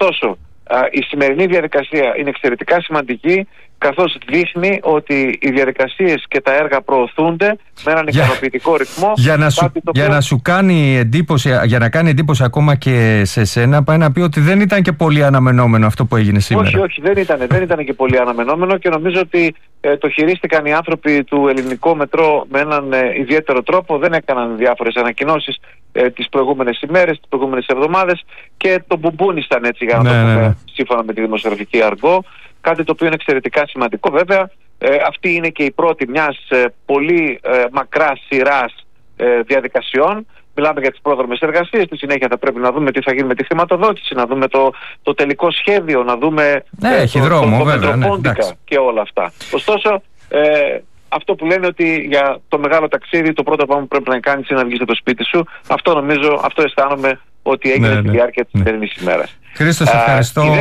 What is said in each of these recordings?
Ωστόσο, η σημερινή διαδικασία είναι εξαιρετικά σημαντική, καθώς δείχνει ότι οι διαδικασίες και τα έργα προωθούνται με έναν ικανοποιητικό ρυθμό. Για να σου κάνει εντύπωση, για να κάνει εντύπωση ακόμα και σε σένα, πάει να πει ότι δεν ήταν και πολύ αναμενόμενο αυτό που έγινε σήμερα. Όχι, δεν ήταν και πολύ αναμενόμενο, και νομίζω ότι το χειρίστηκαν οι άνθρωποι του ελληνικού μετρό με έναν ιδιαίτερο τρόπο. Δεν έκαναν διάφορες ανακοινώσεις τις προηγούμενες ημέρες, τις προηγούμενες εβδομάδες, και το μπουμπούνισαν, έτσι, για να το πούμε σύμφωνα με τη δημοσιογραφική αργό. Κάτι το οποίο είναι εξαιρετικά σημαντικό. Βέβαια, αυτή είναι και η πρώτη μιας πολύ μακράς σειράς διαδικασιών. Μιλάμε για τις πρόδρομες εργασίες. Στη συνέχεια θα πρέπει να δούμε τι θα γίνει με τη χρηματοδότηση, να δούμε το τελικό σχέδιο, να δούμε το Μετροπόντικα και όλα αυτά. Ωστόσο, αυτό που λένε ότι για το μεγάλο ταξίδι το πρώτο πράγμα που πρέπει να κάνεις είναι να βγεις από το σπίτι σου. Αυτό αισθάνομαι ότι έγινε στη διάρκεια της σημερινής ημέρας. Χρήστο, σε ευχαριστώ. Η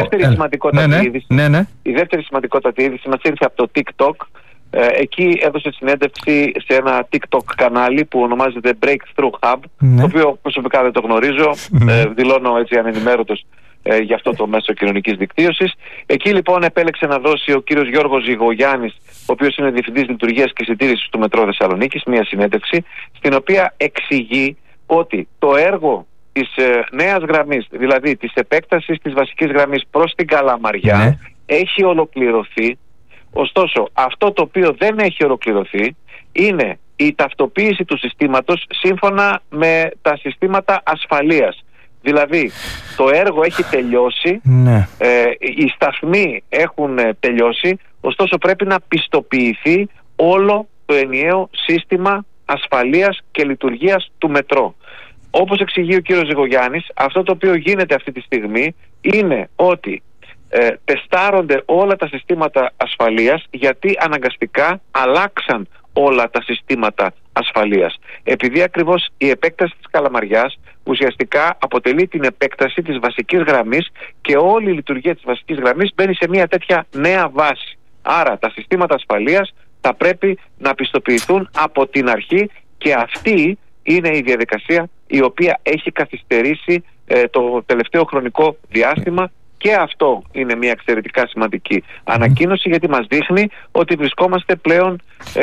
δεύτερη σημαντικότατη είδηση μας ήρθε από το TikTok. Εκεί έδωσε συνέντευξη σε ένα TikTok κανάλι που ονομάζεται Breakthrough Hub, το οποίο προσωπικά δεν το γνωρίζω, δηλώνω έτσι ανενημέρωτος για αυτό το μέσο κοινωνικής δικτύωσης. Εκεί λοιπόν επέλεξε να δώσει ο κύριος Γιώργος Ζυγογιάννης, ο οποίος είναι Διευθυντής Λειτουργίας και Συντήρησης του Μετρό Θεσσαλονίκης, μια συνέντευξη στην οποία εξηγεί ότι το έργο της νέας γραμμής, δηλαδή της επέκτασης της βασικής γραμμής προς την Καλαμαριά, έχει ολοκληρωθεί. Ωστόσο, αυτό το οποίο δεν έχει ολοκληρωθεί είναι η ταυτοποίηση του συστήματος σύμφωνα με τα συστήματα ασφαλείας. Δηλαδή, το έργο έχει τελειώσει, οι σταθμοί έχουν τελειώσει, ωστόσο πρέπει να πιστοποιηθεί όλο το ενιαίο σύστημα ασφαλείας και λειτουργίας του μετρό. Όπως εξηγεί ο κύριος Ζυγογιάννης, αυτό το οποίο γίνεται αυτή τη στιγμή είναι ότι τεστάρονται όλα τα συστήματα ασφαλείας, γιατί αναγκαστικά αλλάξαν όλα τα συστήματα ασφαλείας. Επειδή ακριβώς η επέκταση της Καλαμαριάς ουσιαστικά αποτελεί την επέκταση της βασικής γραμμής και όλη η λειτουργία της βασικής γραμμής μπαίνει σε μια τέτοια νέα βάση. Άρα τα συστήματα ασφαλείας θα πρέπει να πιστοποιηθούν από την αρχή, και αυτή είναι η διαδικασία η οποία έχει καθυστερήσει το τελευταίο χρονικό διάστημα. Και αυτό είναι μια εξαιρετικά σημαντική ανακοίνωση, γιατί μας δείχνει ότι βρισκόμαστε πλέον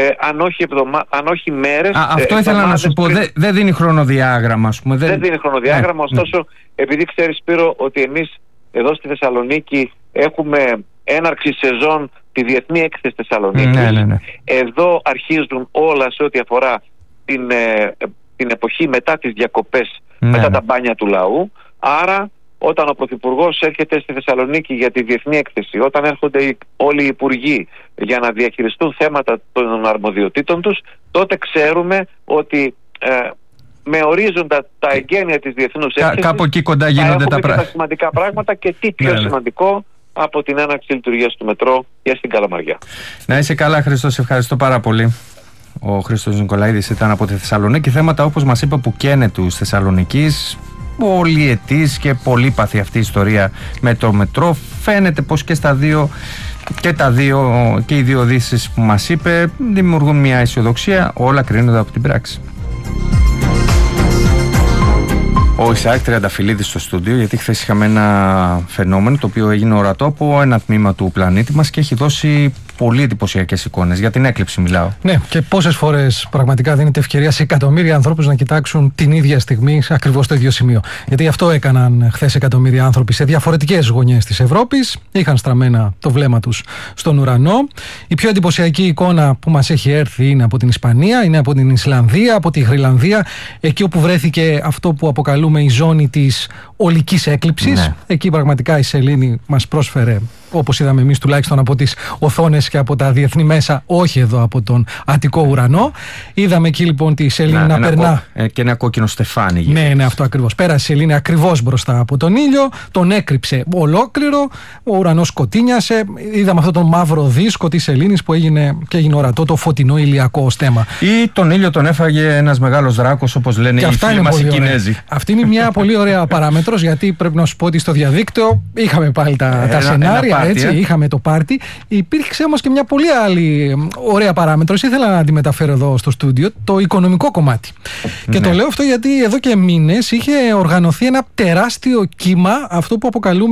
αν όχι μέρες. Αυτό ήθελα να σου πω. Δεν δίνει χρονοδιάγραμμα, ας πούμε. Δεν δίνει χρονοδιάγραμμα. Ωστόσο, επειδή ξέρεις, Σπύρο, ότι εμείς εδώ στη Θεσσαλονίκη έχουμε έναρξη σεζόν τη Διεθνή Έκθεση Θεσσαλονίκης. Εδώ αρχίζουν όλα σε ό,τι αφορά την εποχή μετά τις διακοπές, μετά τα μπάνια του λαού. Άρα, όταν ο Πρωθυπουργός έρχεται στη Θεσσαλονίκη για τη Διεθνή Έκθεση, όταν έρχονται όλοι οι υπουργοί για να διαχειριστούν θέματα των αρμοδιοτήτων τους, τότε ξέρουμε ότι με ορίζοντα τα εγγένεια της Διεθνούς Έκθεσης κάπου εκεί κοντά γίνονται τα σημαντικά πράγματα, και τι πιο σημαντικό από την έναρξη λειτουργίας του μετρό για στην Καλαμαριά. Να είσαι καλά, Χρήστο, σε ευχαριστώ πάρα πολύ. Ο Χρήστος Νικολαίδης ήταν από τη Θεσσαλονίκη. Θέματα, όπως μας είπε, που καίνε τους Θεσσαλονικείς. Πολυετής και πολύπαθη αυτή η ιστορία με το μετρό. Φαίνεται πως και οι δύο ειδήσεις που μας είπε δημιουργούν μια αισιοδοξία. Όλα κρίνονται από την πράξη. Ο Ισαάκ Τριανταφυλλίδης στο στούντιο, γιατί χθες είχαμε ένα φαινόμενο το οποίο έγινε ορατό από ένα τμήμα του πλανήτη μας και έχει δώσει πολύ εντυπωσιακές εικόνες. Για την έκλειψη μιλάω. Ναι, και πόσες φορές πραγματικά δίνεται ευκαιρία σε εκατομμύρια ανθρώπους να κοιτάξουν την ίδια στιγμή ακριβώς το ίδιο σημείο. Γιατί αυτό έκαναν χθες εκατομμύρια άνθρωποι σε διαφορετικές γωνιές της Ευρώπης. Είχαν στραμμένα το βλέμμα τους στον ουρανό. Η πιο εντυπωσιακή εικόνα που μας έχει έρθει είναι από την Ισπανία, είναι από την Ισλανδία, από τη Γροιλανδία, εκεί όπου βρέθηκε αυτό που αποκαλούμε η ζώνη της ολικής έκλειψης. Ναι. Εκεί πραγματικά η σελήνη μας πρόσφερε, όπως είδαμε εμείς τουλάχιστον από τις οθόνες και από τα διεθνή μέσα, όχι εδώ από τον Αττικό ουρανό. Είδαμε εκεί λοιπόν τη σελήνη να περνά. Και ένα κόκκινο στεφάνι. Ναι, αυτό ακριβώς. Πέρασε η σελήνη ακριβώς μπροστά από τον ήλιο, τον έκρυψε ολόκληρο, ο ουρανός σκοτίνιασε. Είδαμε αυτό το μαύρο δίσκο της σελήνης που έγινε ορατό, το φωτεινό ηλιακό στέμα. Ή τον ήλιο τον έφαγε ένας μεγάλος δράκος, όπως λένε οι φίλοι μας οι Κινέζοι. Αυτή είναι μια πολύ ωραία παράμετρος, γιατί πρέπει να σου πω ότι στο διαδίκτυο είχαμε πάλι τα σενάρια. Έτσι, είχαμε το πάρτι. Υπήρξε όμως και μια πολύ άλλη ωραία παράμετρος. Ήθελα να τη μεταφέρω εδώ στο στούντιο, το οικονομικό κομμάτι. Και το λέω αυτό γιατί εδώ και μήνες είχε οργανωθεί ένα τεράστιο κύμα, αυτό που αποκαλούμε